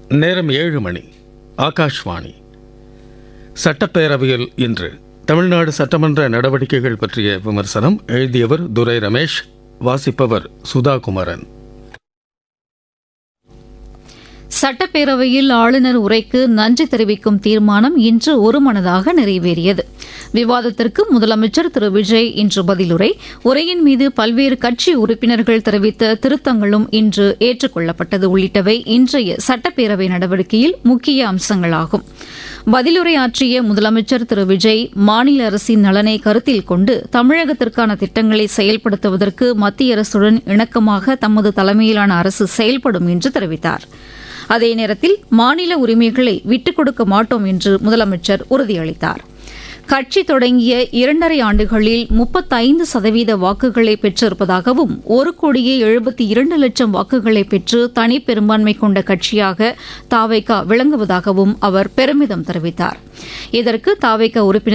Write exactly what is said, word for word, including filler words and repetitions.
நேரம் ஏழு மணி. ஆகாஷ்வாணி. சட்டப்பேரவையில் இன்று தமிழ்நாடு சட்டமன்ற நடவடிக்கைகள் பற்றிய விமர்சனம். எழுதியவர் துரை ரமேஷ். வாசிப்பவர் சுதாகுமரன். சட்டப்பேரவையில் ஆளுநர் உரைக்கு நன்றி தெரிவிக்கும் தீர்மானம் இன்று ஒருமனதாக நிறைவேறியது. விவாதத்திற்கு முதலமைச்சர் திரு விஜய் இன்று பதிலுரை, உரையின் மீது பல்வேறு கட்சி உறுப்பினர்கள் தெரிவித்த திருத்தங்களும் இன்று ஏற்றுக் கொள்ளப்பட்டது உள்ளிட்டவை இன்றைய சட்டப்பேரவை நடவடிக்கையில் முக்கிய அம்சங்களாகும். பதிலுரை ஆற்றிய முதலமைச்சர் திரு விஜய், மாநில அரசின் நலனை கருத்தில் கொண்டு தமிழகத்திற்கான திட்டங்களை செயல்படுத்துவதற்கு மத்திய அரசுடன் இணக்கமாக தமது தலைமையிலான அரசு செயல்படும் என்று தெரிவித்தார். அதே நேரத்தில் மாநில உரிமைகளை விட்டுக் கொடுக்க மாட்டோம் என்று முதலமைச்சர் உறுதியளித்தார். கட்சி தொடங்கிய இரண்டரை ஆண்டுகளில் முப்பத்தைந்து சதவீத வாக்குகளை பெற்றிருப்பதாகவும் ஒரு கோடியே எழுபத்தி இரண்டு லட்சம் வாக்குகளை பெற்று தனிப்பெரும்பான்மை கொண்ட கட்சியாக தாவேகா விளங்குவதாகவும் அவர் பெருமிதம் தெரிவித்தார். இதற்கு தாவேகா உறுப்பினர்